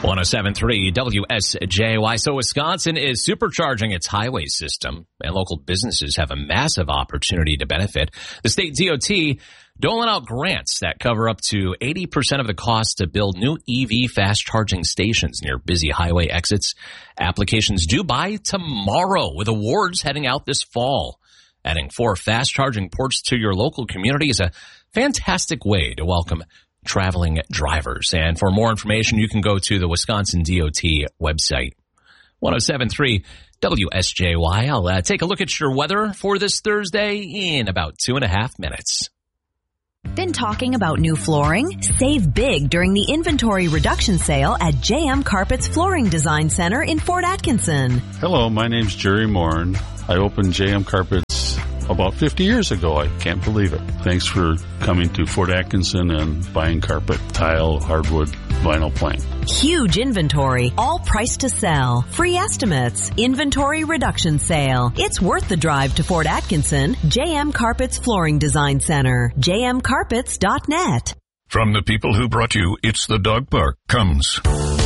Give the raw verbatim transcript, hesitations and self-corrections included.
one oh seven point three W S J Y. So Wisconsin is supercharging its highway system, and local businesses have a massive opportunity to benefit. The state D O T doling out grants that cover up to eighty percent of the cost to build new E V fast charging stations near busy highway exits. Applications due by tomorrow, with awards heading out this fall. Adding four fast charging ports to your local community is a fantastic way to welcome traveling drivers. And for more information, you can go to the Wisconsin D O T website. one oh seven point three W S J Y. I'll uh, take a look at your weather for this Thursday in about two and a half minutes. Been talking about new flooring? Save big during the inventory reduction sale at J M Carpets Flooring Design Center in Fort Atkinson. Hello, my name's Jerry Morin. I opened J M Carpets about fifty years ago. I can't believe it. Thanks for coming to Fort Atkinson and buying carpet, tile, hardwood, vinyl plank. Huge inventory, all priced to sell. Free estimates, inventory reduction sale. It's worth the drive to Fort Atkinson. J M Carpets Flooring Design Center. J M carpets dot net. From the people who brought you It's the Dog Park comes